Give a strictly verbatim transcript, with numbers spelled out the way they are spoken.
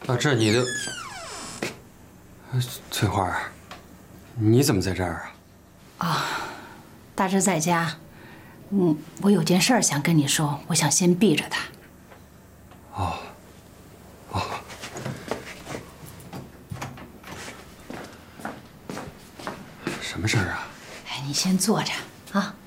啊，这你的，翠花，你怎么在这儿啊？ 啊，大志在家。嗯，我有件事儿想跟你说，我想先避着他。 哦，哦。什么事儿啊？ 哎，你先坐着啊。